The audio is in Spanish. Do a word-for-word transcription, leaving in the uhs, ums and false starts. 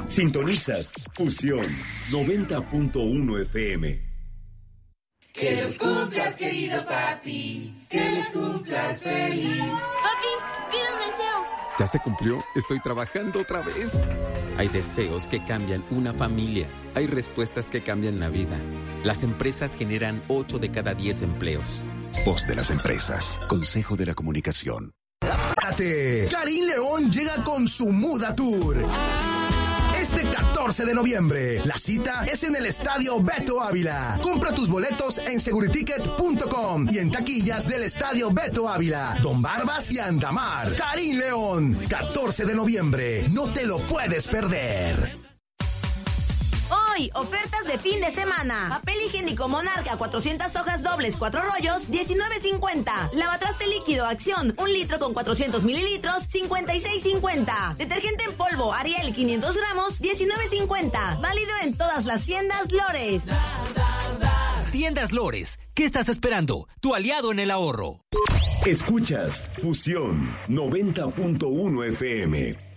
Sintonizas Fusión noventa punto uno F M. Que los cumplas, querido papi, que los cumplas feliz. Papi, pide un deseo. ¿Ya se cumplió? Estoy trabajando otra vez. Hay deseos que cambian una familia. Hay respuestas que cambian la vida. Las empresas generan ocho de cada diez empleos. Voz de las empresas. Consejo de la Comunicación. ¡Prepárate! Karim León llega con su Muda Tour. Este catorce de noviembre, la cita es en el Estadio Beto Ávila. Compra tus boletos en seguriticket punto com y en taquillas del Estadio Beto Ávila. Don Barbas y Andamar. Karim León, catorce de noviembre. No te lo puedes perder. Hoy, ofertas de fin de semana. Papel higiénico Monarca, cuatrocientas hojas dobles, cuatro rollos, diecinueve cincuenta. Lavatraste líquido Acción, un litro con cuatrocientos mililitros, cincuenta y seis cincuenta. Detergente en polvo Ariel, quinientos gramos, diecinueve cincuenta. Válido en todas las tiendas Lores. Tiendas Lores, ¿qué estás esperando? Tu aliado en el ahorro. Escuchas Fusión noventa punto uno F M.